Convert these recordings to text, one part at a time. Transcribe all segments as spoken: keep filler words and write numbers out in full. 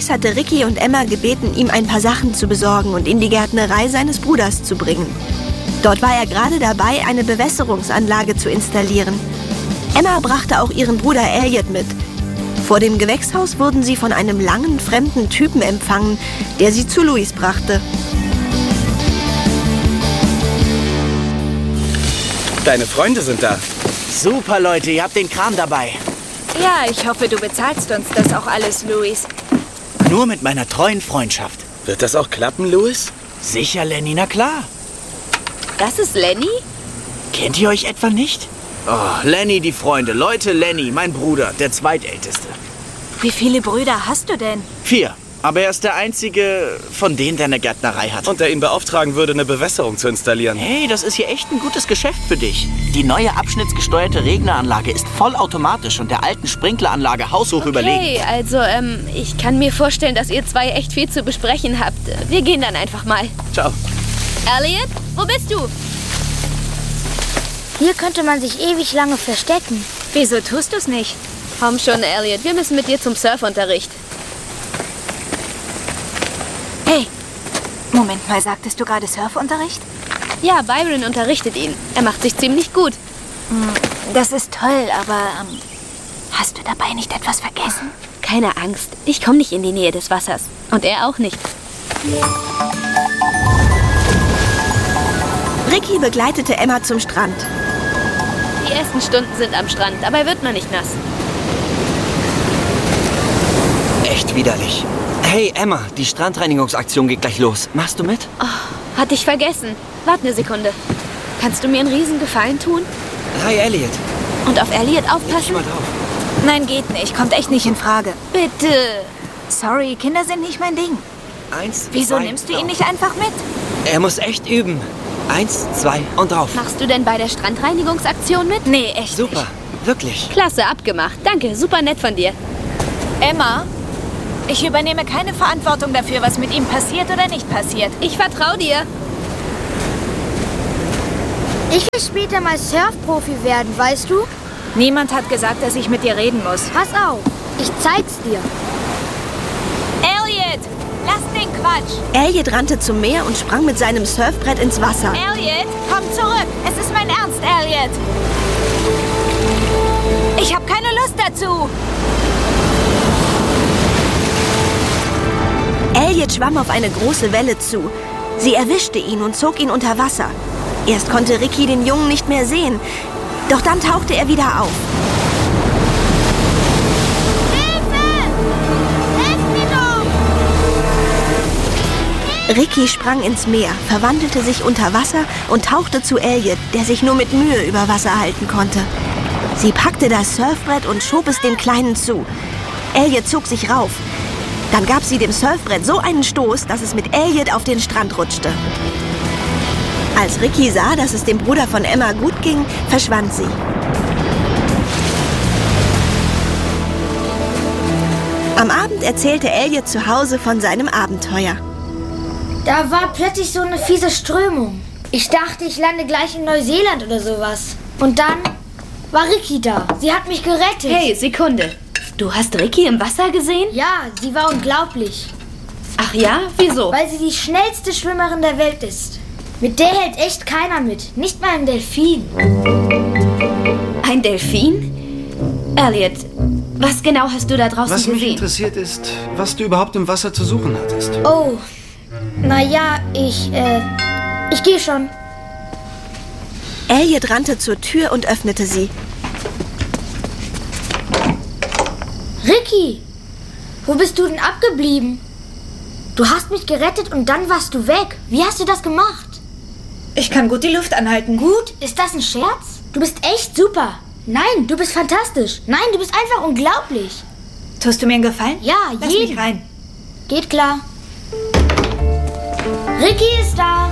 Louis hatte Ricky und Emma gebeten, ihm ein paar Sachen zu besorgen und in die Gärtnerei seines Bruders zu bringen. Dort war er gerade dabei, eine Bewässerungsanlage zu installieren. Emma brachte auch ihren Bruder Elliot mit. Vor dem Gewächshaus wurden sie von einem langen, fremden Typen empfangen, der sie zu Louis brachte. Deine Freunde sind da. Super, Leute, ihr habt den Kram dabei. Ja, ich hoffe, du bezahlst uns das auch alles, Louis. Nur mit meiner treuen Freundschaft. Wird das auch klappen, Louis? Sicher, Lenny, na klar. Das ist Lenny? Kennt ihr euch etwa nicht? Oh, Lenny, die Freunde. Leute, Lenny, mein Bruder, der zweitälteste. Wie viele Brüder hast du denn? Vier. Aber er ist der einzige von denen, der eine Gärtnerei hat. Und der ihn beauftragen würde, eine Bewässerung zu installieren. Hey, das ist hier echt ein gutes Geschäft für dich. Die neue abschnittsgesteuerte Regneranlage ist vollautomatisch und der alten Sprinkleranlage haushoch Okay, überlegen. Okay, also ähm, ich kann mir vorstellen, dass ihr zwei echt viel zu besprechen habt. Wir gehen dann einfach mal. Ciao. Elliot, wo bist du? Hier könnte man sich ewig lange verstecken. Wieso tust du es nicht? Komm schon, Elliot, wir müssen mit dir zum Surfunterricht. Hey, Moment mal, sagtest du gerade Surfunterricht? Ja, Byron unterrichtet ihn. Er macht sich ziemlich gut. Das ist toll, aber ähm, hast du dabei nicht etwas vergessen? Keine Angst, ich komme nicht in die Nähe des Wassers. Und er auch nicht. Ricky begleitete Emma zum Strand. Die ersten Stunden sind am Strand, dabei wird man nicht nass. Echt widerlich. Hey, Emma, die Strandreinigungsaktion geht gleich los. Machst du mit? Oh, hatte ich vergessen. Warte eine Sekunde. Kannst du mir einen Riesengefallen tun? Hi, Elliot. Und auf Elliot Pass aufpassen? mal drauf. Nein, geht nicht. Kommt echt nicht in Frage. Bitte. Sorry, Kinder sind nicht mein Ding. Eins, Wieso zwei, nimmst du drauf. ihn nicht einfach mit? Er muss echt üben. Eins, zwei und drauf. Machst du denn bei der Strandreinigungsaktion mit? Nee, echt Super, nicht. wirklich. Klasse, abgemacht. Danke, super nett von dir. Emma, ich übernehme keine Verantwortung dafür, was mit ihm passiert oder nicht passiert. Ich vertraue dir. Ich will später mal Surfprofi werden, weißt du? Niemand hat gesagt, dass ich mit dir reden muss. Pass auf, ich zeig's dir. Elliot, lass den Quatsch. Elliot rannte zum Meer und sprang mit seinem Surfbrett ins Wasser. Elliot, komm zurück. Es ist mein Ernst, Elliot. Ich habe keine Lust dazu. Elliot schwamm auf eine große Welle zu. Sie erwischte ihn und zog ihn unter Wasser. Erst konnte Ricky den Jungen nicht mehr sehen. Doch dann tauchte er wieder auf. Ricky sprang ins Meer, verwandelte sich unter Wasser und tauchte zu Elliot, der sich nur mit Mühe über Wasser halten konnte. Sie packte das Surfbrett und schob es dem Kleinen zu. Elliot zog sich rauf. Dann gab sie dem Surfbrett so einen Stoß, dass es mit Elliot auf den Strand rutschte. Als Ricky sah, dass es dem Bruder von Emma gut ging, verschwand sie. Am Abend erzählte Elliot zu Hause von seinem Abenteuer. Da war plötzlich so eine fiese Strömung. Ich dachte, ich lande gleich in Neuseeland oder sowas. Und dann war Ricky da. Sie hat mich gerettet. Hey, Sekunde. Du hast Ricky im Wasser gesehen? Ja, sie war unglaublich. Ach ja? Wieso? Weil sie die schnellste Schwimmerin der Welt ist. Mit der hält echt keiner mit. Nicht mal ein Delfin. Ein Delfin? Elliot, was genau hast du da draußen Was mich gesehen? interessiert ist, was du überhaupt im Wasser zu suchen hattest. Oh, naja, ich, äh, ich gehe schon. Elliot rannte zur Tür und öffnete sie. Ricky, wo bist du denn abgeblieben? Du hast mich gerettet und dann warst du weg. Wie hast du das gemacht? Ich kann gut die Luft anhalten. Gut? Ist das ein Scherz? Du bist echt super. Nein, du bist fantastisch. Nein, du bist einfach unglaublich. Tust du mir einen Gefallen? Ja, Lass jeden. mich rein. Geht klar. Ricky ist da.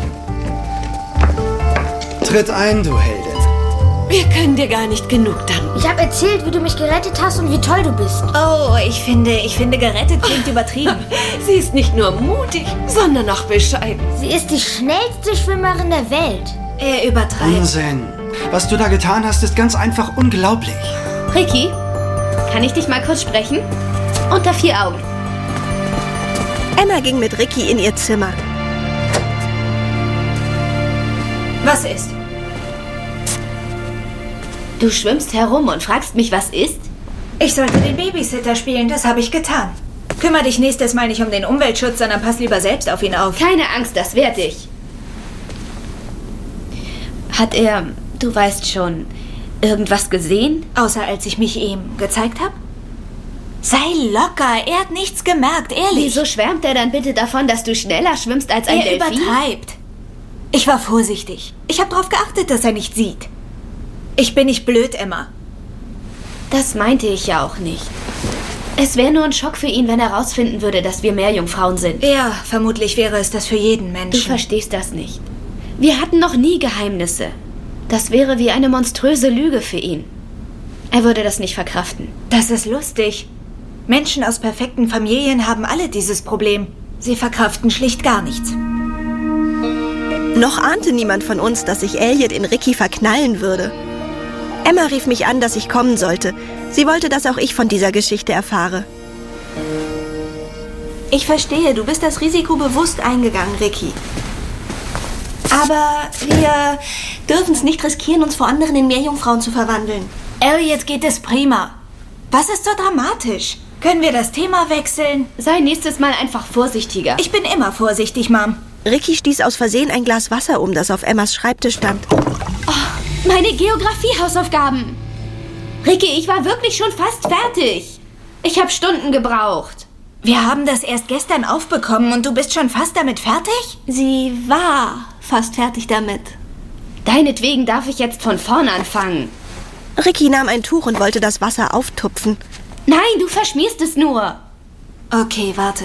Tritt ein, du Heldin. Wir können dir gar nicht genug danken. Ich habe erzählt, wie du mich gerettet hast und wie toll du bist. Oh, ich finde, ich finde, gerettet klingt übertrieben. Sie ist nicht nur mutig, sondern auch bescheiden. Sie ist die schnellste Schwimmerin der Welt. Er übertreibt. Unsinn. Was du da getan hast, ist ganz einfach unglaublich. Ricky, kann ich dich mal kurz sprechen? Unter vier Augen. Emma ging mit Ricky in ihr Zimmer. Was ist? Du schwimmst herum und fragst mich, was ist? Ich sollte den Babysitter spielen, das habe ich getan. Kümmer dich nächstes Mal nicht um den Umweltschutz, sondern pass lieber selbst auf ihn auf. Keine Angst, das werd ich. Hat er, du weißt schon, irgendwas gesehen? Außer als ich mich ihm gezeigt habe? Sei locker, er hat nichts gemerkt, ehrlich. Wieso schwärmt er dann bitte davon, dass du schneller schwimmst als ein Er Delfin? übertreibt. Ich war vorsichtig. Ich habe darauf geachtet, dass er nicht sieht. Ich bin nicht blöd, Emma. Das meinte ich ja auch nicht. Es wäre nur ein Schock für ihn, wenn er rausfinden würde, dass wir Meerjungfrauen sind. Ja, vermutlich wäre es das für jeden Du Menschen. verstehst das nicht. Wir hatten noch nie Geheimnisse. Das wäre wie eine monströse Lüge für ihn. Er würde das nicht verkraften. Das ist lustig. Menschen aus perfekten Familien haben alle dieses Problem. Sie verkraften schlicht gar nichts. Noch ahnte niemand von uns, dass sich Elliot in Ricky verknallen würde. Emma rief mich an, dass ich kommen sollte. Sie wollte, dass auch ich von dieser Geschichte erfahre. Ich verstehe, du bist das Risiko bewusst eingegangen, Ricky. Aber wir dürfen es nicht riskieren, uns vor anderen in Meerjungfrauen zu verwandeln. Elliot geht es prima. Was ist so dramatisch? Können wir das Thema wechseln? Sei nächstes Mal einfach vorsichtiger. Ich bin immer vorsichtig, Mom. Ricky stieß aus Versehen ein Glas Wasser um, das auf Emmas Schreibtisch stand. Oh, meine Geografie-Hausaufgaben. Ricky, ich war wirklich schon fast fertig. Ich habe Stunden gebraucht. Wir haben das erst gestern aufbekommen und du bist schon fast damit fertig? Sie war fast fertig damit. Deinetwegen darf ich jetzt von vorn anfangen. Ricky nahm ein Tuch und wollte das Wasser auftupfen. Nein, du verschmierst es nur. Okay, warte.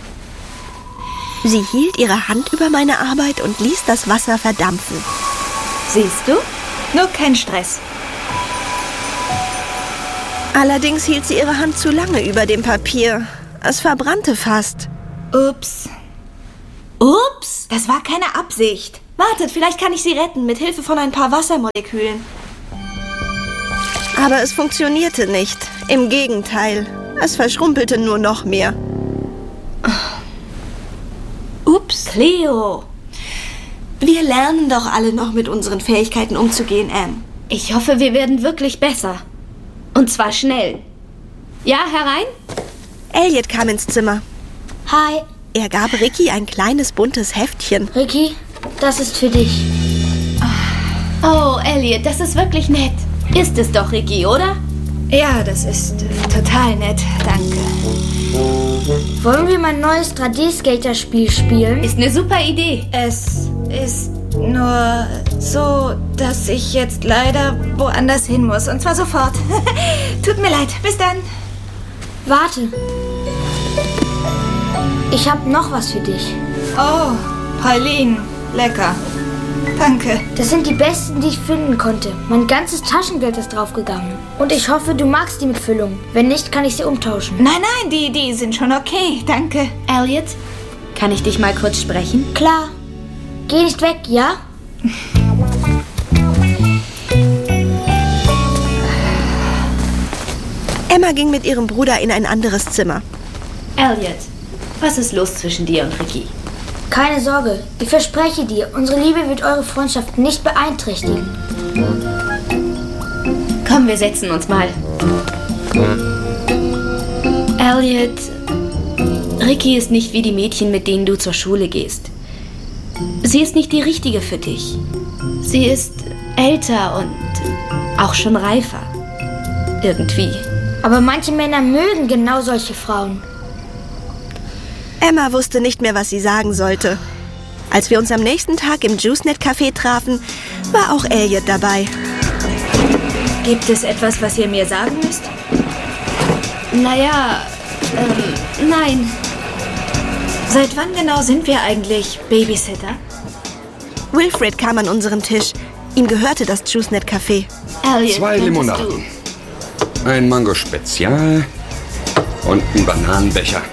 Sie hielt ihre Hand über meine Arbeit und ließ das Wasser verdampfen. Siehst du? Nur kein Stress. Allerdings hielt sie ihre Hand zu lange über dem Papier. Es verbrannte fast. Ups. Ups? Das war keine Absicht. Wartet, vielleicht kann ich sie retten, mit Hilfe von ein paar Wassermolekülen. Aber es funktionierte nicht. Im Gegenteil, es verschrumpelte nur noch mehr. Ups. Cleo. Wir lernen doch alle noch mit unseren Fähigkeiten umzugehen, Anne. Ich hoffe, wir werden wirklich besser. Und zwar schnell. Ja, herein? Elliot kam ins Zimmer. Hi, Er gab Ricky ein kleines buntes Heftchen. Ricky, das ist für dich. Oh, Elliot, das ist wirklich nett. Ist es doch, Ricky, oder? Ja, das ist äh, total nett. Danke. Wollen wir mein neues drei D-Skater-Spiel spielen? Ist eine super Idee. Es ist nur so, dass ich jetzt leider woanders hin muss. Und zwar sofort. Tut mir leid. Bis dann. Warte. Ich habe noch was für dich. Oh, Pauline. Lecker. Danke. Das sind die besten, die ich finden konnte. Mein ganzes Taschengeld ist draufgegangen. Und ich hoffe, du magst die mit Füllung. Wenn nicht, kann ich sie umtauschen. Nein, nein, die, die sind schon okay. Danke. Elliot, kann ich dich mal kurz sprechen? Klar. Geh nicht weg, ja? Emma ging mit ihrem Bruder in ein anderes Zimmer. Elliot, was ist los zwischen dir und Ricky? Keine Sorge. Ich verspreche dir, unsere Liebe wird eure Freundschaft nicht beeinträchtigen. Komm, wir setzen uns mal. Elliot, Ricky ist nicht wie die Mädchen, mit denen du zur Schule gehst. Sie ist nicht die richtige für dich. Sie ist älter und auch schon reifer. Irgendwie. Aber manche Männer mögen genau solche Frauen. Emma wusste nicht mehr, was sie sagen sollte. Als wir uns am nächsten Tag im JuiceNet-Café trafen, war auch Elliot dabei. Gibt es etwas, was ihr mir sagen müsst? Naja, ähm, nein. Seit wann genau sind wir eigentlich Babysitter? Wilfred kam an unseren Tisch. Ihm gehörte das JuiceNet-Café. Elliot, Zwei könntest Limonaden. Ein Mango Spezial und ein Bananenbecher.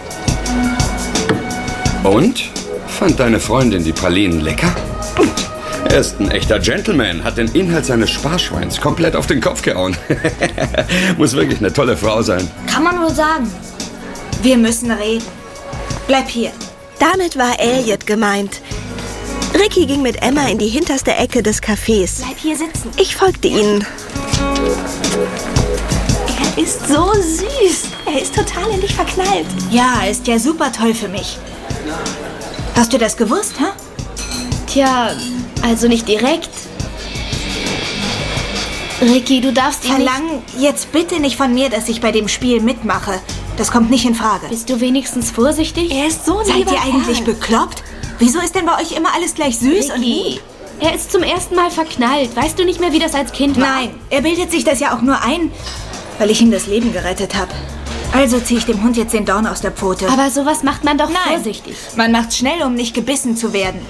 Und? Fand deine Freundin die Pralinen lecker? Er ist ein echter Gentleman, hat den Inhalt seines Sparschweins komplett auf den Kopf gehauen. Muss wirklich eine tolle Frau sein. Kann man wohl sagen. Wir müssen reden. Bleib hier. Damit war Elliot gemeint. Ricky ging mit Emma in die hinterste Ecke des Cafés. Bleib hier sitzen. Ich folgte ihnen. Er ist so süß. Er ist total in dich verknallt. Ja, ist ja super toll für mich. Hast du das gewusst, hä? Tja, also nicht direkt. Ricky, du darfst ihn nicht... Verlang jetzt bitte nicht von mir, dass ich bei dem Spiel mitmache. Das kommt nicht in Frage. Bist du wenigstens vorsichtig? Er ist so Seid ihr eigentlich bekloppt? Wieso ist denn bei euch immer alles gleich süß und lieb? Er ist zum ersten Mal verknallt. Weißt du nicht mehr, wie das als Kind war? Nein, er bildet sich das ja auch nur ein, weil ich ihm das Leben gerettet habe. Also ziehe ich dem Hund jetzt den Dorn aus der Pfote. Aber sowas macht man doch Nein, vorsichtig. Man macht's schnell, um nicht gebissen zu werden.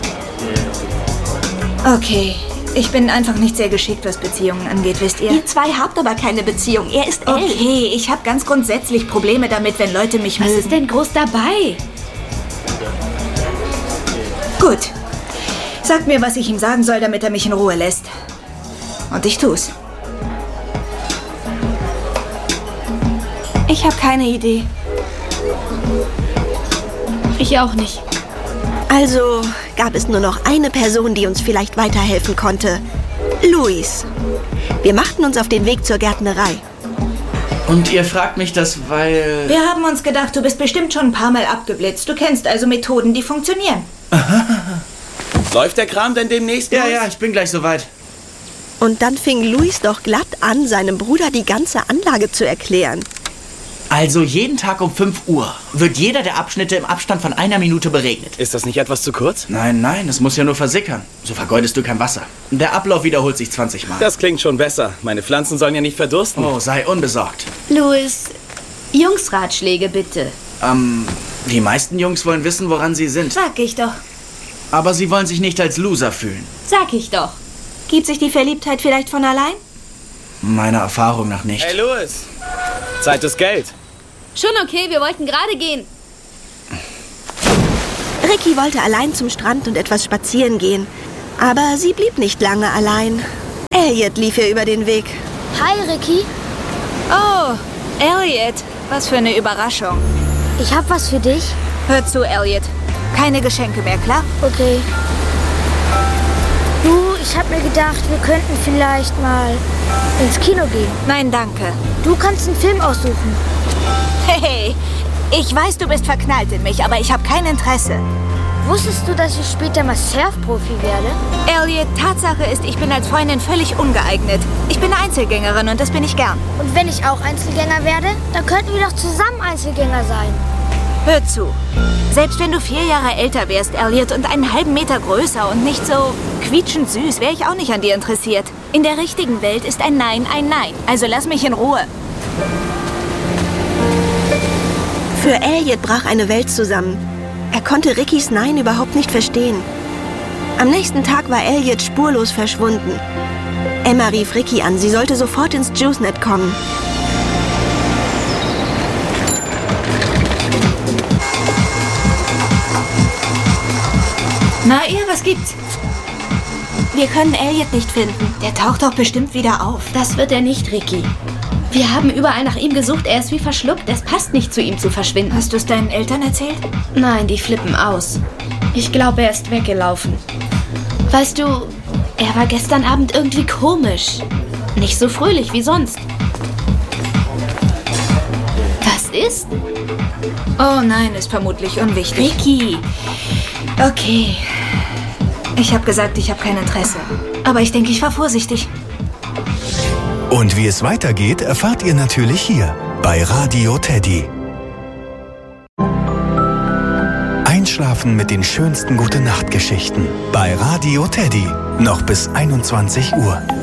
Okay, ich bin einfach nicht sehr geschickt, was Beziehungen angeht, wisst ihr? Ihr zwei habt aber keine Beziehung. Er ist elf. Okay, ich habe ganz grundsätzlich Probleme damit, wenn Leute mich mögen. Was ist denn groß dabei? Gut. Sagt mir, was ich ihm sagen soll, damit er mich in Ruhe lässt. Und ich tu's. Ich habe keine Idee. Ich auch nicht. Also gab es nur noch eine Person, die uns vielleicht weiterhelfen konnte. Luis. Wir machten uns auf den Weg zur Gärtnerei. Und ihr fragt mich das, weil... Wir haben uns gedacht, du bist bestimmt schon ein paar Mal abgeblitzt. Du kennst also Methoden, die funktionieren. Läuft der Kram denn demnächst? Ja, ja, ich bin gleich soweit. Und dann fing Luis doch glatt an, seinem Bruder die ganze Anlage zu erklären. Also jeden Tag um fünf Uhr wird jeder der Abschnitte im Abstand von einer Minute beregnet. Ist das nicht etwas zu kurz? Nein, nein, es muss ja nur versickern. So vergeudest du kein Wasser. Der Ablauf wiederholt sich zwanzig Mal. Das klingt schon besser. Meine Pflanzen sollen ja nicht verdursten. Oh, sei unbesorgt. Louis, Jungsratschläge bitte. Ähm, die meisten Jungs wollen wissen, woran sie sind. Sag ich doch. Aber sie wollen sich nicht als Loser fühlen. Sag ich doch. Gibt sich die Verliebtheit vielleicht von allein? Meiner Erfahrung nach nicht. Hey, Louis. Zeit ist Geld. Schon okay, wir wollten gerade gehen. Ricky wollte allein zum Strand und etwas spazieren gehen. Aber sie blieb nicht lange allein. Elliot lief ihr über den Weg. Hi, Ricky. Oh, Elliot. Was für eine Überraschung. Ich hab was für dich. Hör zu, Elliot. Keine Geschenke mehr, klar? Okay. Du, ich hab mir gedacht, wir könnten vielleicht mal ins Kino gehen. Nein, danke. Du kannst einen Film aussuchen. Hey, ich weiß, du bist verknallt in mich, aber ich habe kein Interesse. Wusstest du, dass ich später mal Surfprofi werde? Elliot, Tatsache ist, ich bin als Freundin völlig ungeeignet. Ich bin Einzelgängerin und das bin ich gern. Und wenn ich auch Einzelgänger werde, dann könnten wir doch zusammen Einzelgänger sein. Hör zu. Selbst wenn du vier Jahre älter wärst, Elliot, und einen halben Meter größer und nicht so quietschend süß, wäre ich auch nicht an dir interessiert. In der richtigen Welt ist ein Nein ein Nein. Also lass mich in Ruhe. Für Elliot brach eine Welt zusammen. Er konnte Rickys Nein überhaupt nicht verstehen. Am nächsten Tag war Elliot spurlos verschwunden. Emma rief Ricky an, sie sollte sofort ins JuiceNet kommen. Na ihr, was gibt's? Wir können Elliot nicht finden. Der taucht doch bestimmt wieder auf. Das wird er nicht, Ricky. Wir haben überall nach ihm gesucht, er ist wie verschluckt. Es passt nicht zu ihm zu verschwinden. Hast du es deinen Eltern erzählt? Nein, die flippen aus. Ich glaube, er ist weggelaufen. Weißt du, er war gestern Abend irgendwie komisch. Nicht so fröhlich wie sonst. Was ist? Oh nein, ist vermutlich unwichtig. Ricky. Okay. Ich habe gesagt, ich habe kein Interesse. Aber ich denke, ich war vorsichtig. Und wie es weitergeht, erfahrt ihr natürlich hier bei Radio Teddy. Einschlafen mit den schönsten Gute-Nacht-Geschichten bei Radio Teddy. Noch bis einundzwanzig Uhr.